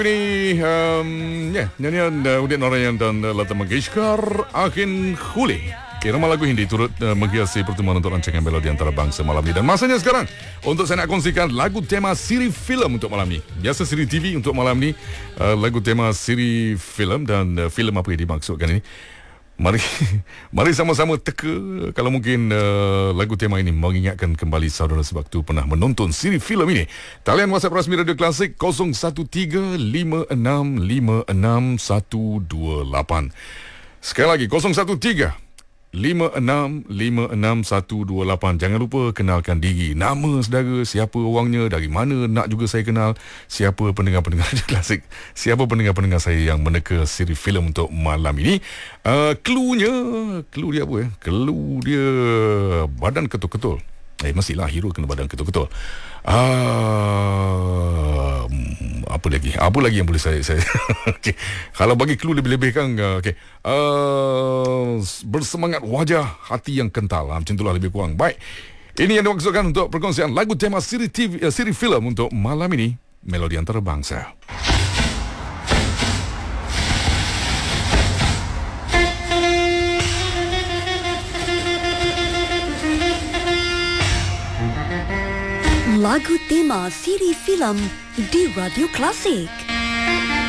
Ini nyanyian Udin Narayan dan Lata Mangeshkar, Akin Khuli. Nama lagu Hindi turut menghiasi pertemuan untuk rancangan melodi antara bangsa malam ini. Dan masanya sekarang untuk saya nak kongsikan lagu tema siri filem untuk malam ini. Biasa siri TV untuk malam ini, lagu tema siri filem dan filem apa yang dimaksudkan ini. Mari sama-sama teka kalau mungkin lagu tema ini mengingatkan kembali saudara sewaktu pernah menonton siri filem ini. Talian WhatsApp rasmi Radio Klasik 0135656128. Sekali lagi 0135656128. Jangan lupa kenalkan diri, nama saudara, siapa orangnya, dari mana nak juga saya kenal, siapa pendengar-pendengar Radio Klasik, siapa pendengar-pendengar saya yang meneka siri filem untuk malam ini. Clue dia apa ya? Clue dia badan ketul-ketul. Mestilah hero kena badan ketul-ketul. Apa lagi yang boleh saya okay. Kalau bagi clue lebih-lebih kan okay. Bersemangat wajah, hati yang kental, macam itulah lebih kurang. Baik, ini yang dimaksudkan untuk perkongsian lagu tema siri TV, siri filem untuk malam ini, Melodi Antarabangsa. Lagu tema siri filem di Radio Klasik.